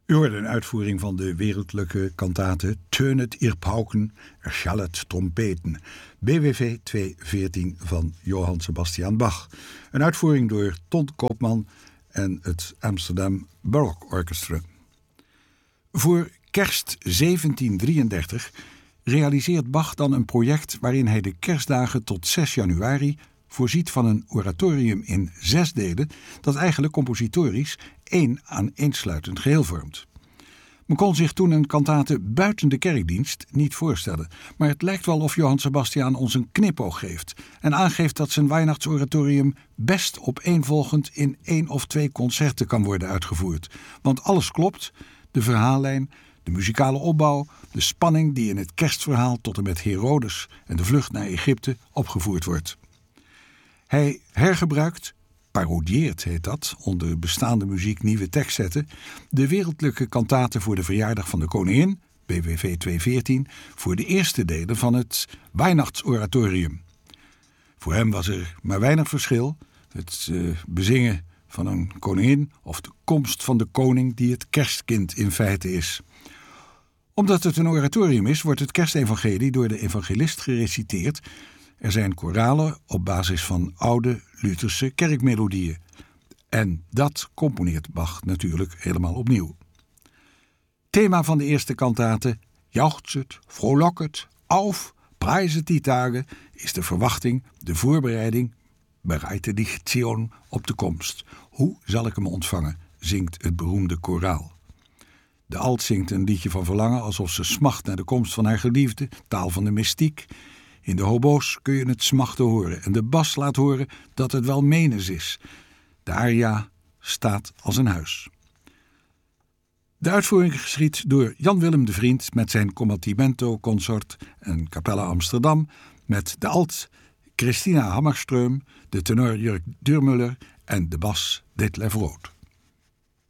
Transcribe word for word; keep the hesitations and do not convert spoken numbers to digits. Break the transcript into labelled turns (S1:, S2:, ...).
S1: U hoorde een uitvoering van de wereldlijke kantate Tönet ihr Pauken, erschallet trompeten, B W V tweehonderdveertien van Johann Sebastian Bach. Een uitvoering door Ton Koopman en het Amsterdam Baroque Orchestra. Voor kerst zeventien drieëndertig realiseert Bach dan een project waarin hij de kerstdagen tot zes januari voorziet van een oratorium in zes delen dat eigenlijk compositorisch één aaneensluitend geheel vormt. Men kon zich toen een kantate buiten de kerkdienst niet voorstellen, maar het lijkt wel of Johann Sebastian ons een knipoog geeft en aangeeft dat zijn Weihnachtsoratorium best opeenvolgend in één of twee concerten kan worden uitgevoerd. Want alles klopt, de verhaallijn, de muzikale opbouw, de spanning die in het kerstverhaal tot en met Herodes en de vlucht naar Egypte opgevoerd wordt. Hij hergebruikt, parodieert heet dat, onder bestaande muziek nieuwe tekst zetten, de wereldlijke kantate voor de verjaardag van de koningin, B W V tweehonderdveertien, voor de eerste delen van het Weihnachtsoratorium. Voor hem was er maar weinig verschil, het uh, bezingen van een koningin of de komst van de koning die het kerstkind in feite is. Omdat het een oratorium is, wordt het kerstevangelie door de evangelist gereciteerd. Er zijn koralen op basis van oude Lutherse kerkmelodieën. En dat componeert Bach natuurlijk helemaal opnieuw. Thema van de eerste kantate, jauchzet, frohlocket, auf, prijzet die dagen, is de verwachting, de voorbereiding, bereite dich Zion op de komst. Hoe zal ik hem ontvangen, zingt het beroemde koraal. De alt zingt een liedje van verlangen alsof ze smacht naar de komst van haar geliefde, taal van de mystiek. In de hobo's kun je het smachten horen en de bas laat horen dat het wel menens is. De aria staat als een huis. De uitvoering geschied door Jan Willem de Vriend met zijn Combattimento Consort en Capella Amsterdam, met de alt Christina Hammerström, de tenor Jörg Dürmüller en de bas Detlev Rood.